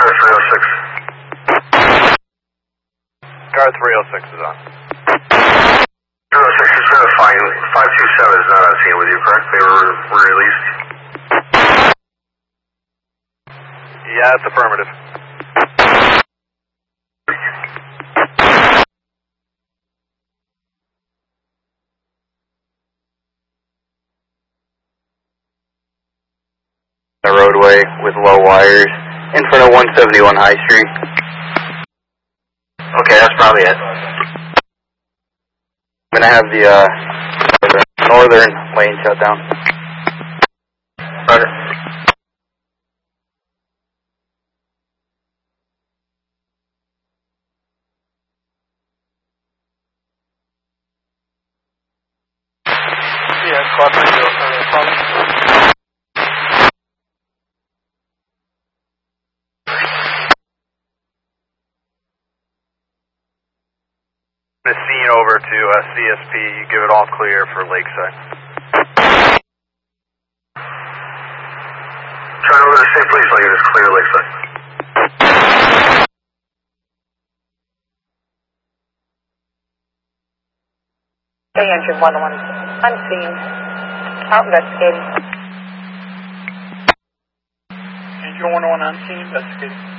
Car 306. Car 306 is on. 306 is fine. 527 is not on scene with you, correct? They were released? Yeah, it's affirmative. The roadway with low wires in front of 171 High Street. Okay, that's probably it. I'm gonna have the northern lane shut down. Roger. Yeah, squad 307. The scene over to CSP, you give it all clear for Lakeside. Trying over the same place, I'll get us clear Lakeside. Hey, engine 101, unseen, out investigating. Engine 101 unseen, investigating.